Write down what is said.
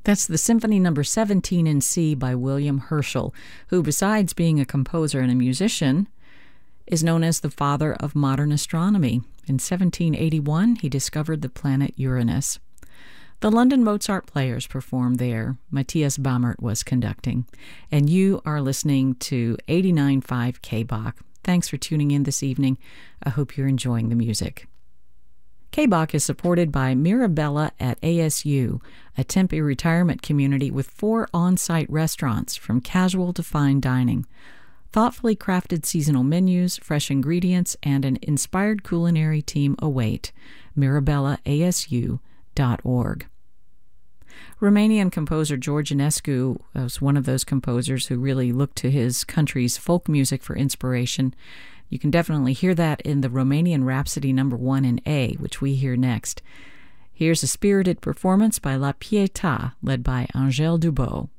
That's the Symphony No. 17 in C by William Herschel, who, besides being a composer and a musician, is known as the father of modern astronomy. In 1781, he discovered the planet Uranus. The London Mozart Players performed there. Matthias Bammert was conducting. And you are listening to 89.5 KBach. Thanks for tuning in this evening. I hope you're enjoying the music. KBach is supported by Mirabella at ASU, a Tempe retirement community with 4 on-site restaurants, from casual to fine dining. Thoughtfully crafted seasonal menus, fresh ingredients, and an inspired culinary team await. MirabellaASU.org. Romanian composer George Enescu was one of those composers who really looked to his country's folk music for inspiration. You can definitely hear that in the Romanian Rhapsody No. 1 in A, which we hear next. Here's a spirited performance by La Pietà, led by Angèle Dubot.